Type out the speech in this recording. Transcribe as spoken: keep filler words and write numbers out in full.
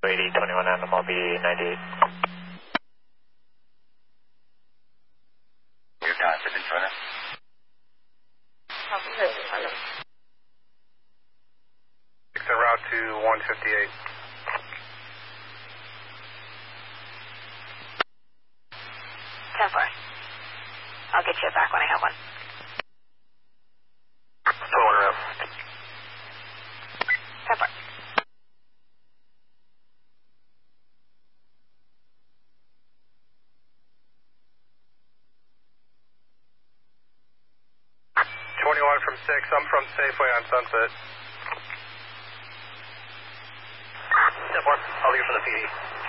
eighty, twenty-one Animal B ninety-eight. Your concept in front of. Six en route to one fifty-eight. ten four. I'll get you back when I have one. twenty-one route. ten four. twenty-one from six. I'm from Safeway on Sunset. ten four. I'll leave from the P D.